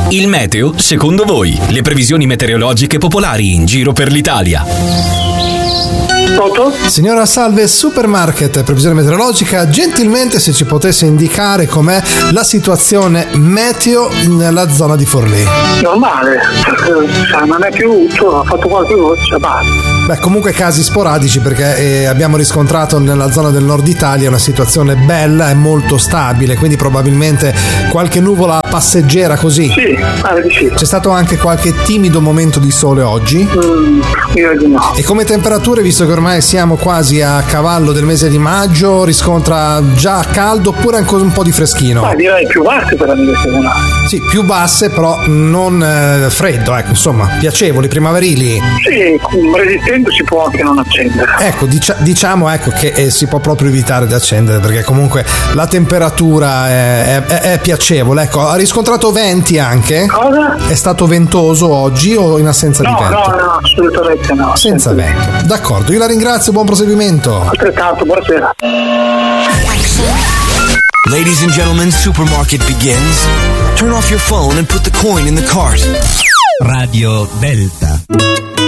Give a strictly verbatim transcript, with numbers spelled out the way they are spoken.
Il meteo, secondo voi, le previsioni meteorologiche popolari in giro per l'Italia. Pronto? Signora, salve, Supermarket, previsione meteorologica, gentilmente se ci potesse indicare com'è la situazione meteo nella zona di Forlì. Normale, non è piovuto, ha fatto qualche goccia, basta. Beh, comunque casi sporadici, perché eh, abbiamo riscontrato nella zona del nord Italia una situazione bella e molto stabile, quindi probabilmente qualche nuvola passeggera così. Sì, pare di sì. C'è stato anche qualche timido momento di sole oggi? Mm, io di no. E come temperature, visto che ormai siamo quasi a cavallo del mese di maggio, riscontra già caldo oppure ancora un po' di freschino? Ma direi più basse per la media stagionale. Sì, più basse, però non eh, freddo, ecco, insomma, piacevoli, primaverili. Sì, resistendo si può anche non accendere. Ecco, dicia- diciamo ecco che eh, si può proprio evitare di accendere, perché comunque la temperatura è, è, è piacevole. Ecco, ha riscontrato venti anche? Cosa? È stato ventoso oggi o in assenza No, di vento? no, no, assolutamente no. Senza vento. D'accordo, io la ringrazio, buon proseguimento. Altrettanto, buonasera. Ladies and gentlemen, Supermarket begins. Turn off your phone and put the coin in the cart. Radio Delta.